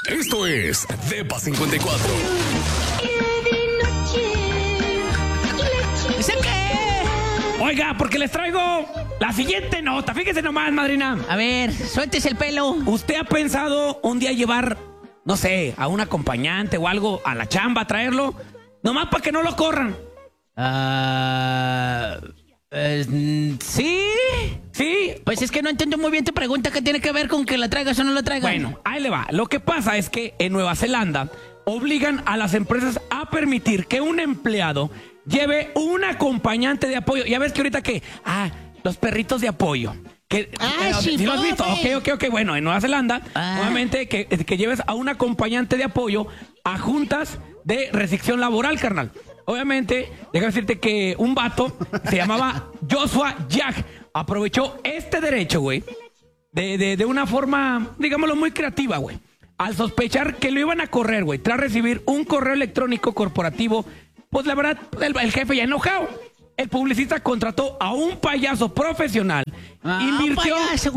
Esto es Depa 54. ¿Sé qué? Oiga, porque les traigo la siguiente nota. Fíjese nomás, madrina. A ver, suéltese el pelo. ¿Usted ha pensado un día llevar, no sé, a un acompañante o algo a la chamba, traerlo? Nomás para que no lo corran. ¿Sí? ¿Sí? Pues es que no entiendo muy bien tu pregunta. ¿Qué tiene que ver con que la traigas o no la traigas? Bueno, ahí le va. Lo que pasa es que en Nueva Zelanda obligan a las empresas a permitir que un empleado lleve un acompañante de apoyo. Ya ves que ahorita que... los perritos de apoyo. ¿Sí lo has visto? Ok. Bueno, en Nueva Zelanda, nuevamente, que lleves a un acompañante de apoyo a juntas de restricción laboral, carnal. Obviamente, déjame decirte que un vato se llamaba Joshua Jack aprovechó este derecho, güey, de una forma, digámoslo, muy creativa, güey. Al sospechar que lo iban a correr, güey, tras recibir un correo electrónico corporativo, pues la verdad, el jefe ya enojado. El publicista contrató a un payaso profesional, invirtió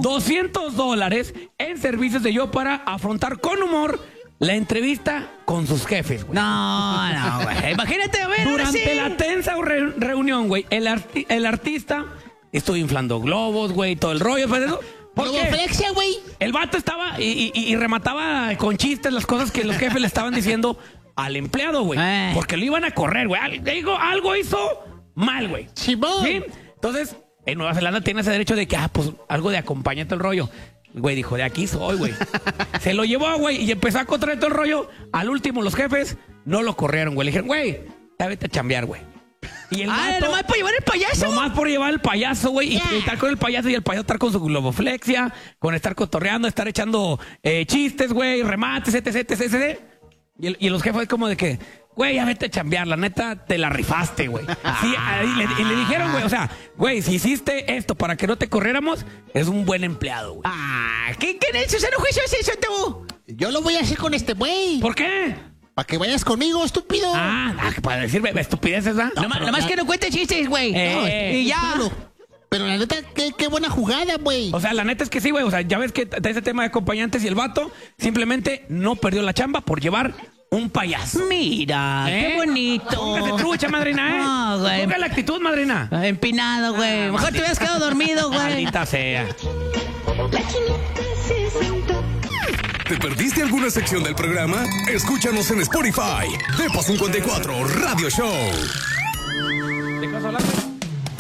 $200 en servicios de yo para afrontar con humor la entrevista con sus jefes, güey. No, güey. Imagínate, a ver, durante la tensa reunión, güey, el artista estuvo inflando globos, güey, todo el rollo, pues eso. Globoflexia, güey. El vato estaba y remataba con chistes las cosas que los jefes le estaban diciendo al empleado, güey. Porque lo iban a correr, güey. Algo hizo mal, güey. ¿Sí? Entonces, en Nueva Zelanda tiene ese derecho de que, pues, algo de acompañante el rollo. Güey, dijo, de aquí soy, güey. Se lo llevó, güey, y empezó a contraer todo el rollo. Al último, los jefes no lo corrieron, güey. Le dijeron, güey, ya vete a chambear, güey. Y el vato, nomás por llevar el payaso. Nomás por llevar el payaso, güey. Y estar con el payaso y el payaso estar con su globoflexia, con estar cotorreando, estar echando chistes, güey, remates, etc. Y los jefes como de que, güey, ya vete a chambear, la neta, te la rifaste, güey. Sí, y le dijeron, güey, o sea, güey, si hiciste esto para que no te corriéramos, es un buen empleado, güey. ¿Qué necesario juicio es eso, tú? Yo lo voy a hacer con este güey. ¿Por qué? Para que vayas conmigo, estúpido. Para decirme estupideces, ¿verdad? Nomás que no cuente chistes, güey. Y ya. Claro. Pero la neta, qué buena jugada, güey. O sea, la neta es que sí, güey. O sea, ya ves que está ese tema de acompañantes y el vato simplemente no perdió la chamba por llevar un payaso. Mira, qué bonito. Póngase trucha, madrina, ¿eh? No, güey. Ponga la actitud, madrina. Empinado, güey. Mejor te hubieras quedado dormido, güey. Maldita sea. ¿Te perdiste alguna sección del programa? Escúchanos en Spotify. Depa 54 Radio Show. ¿De qué vas a hablar, güey?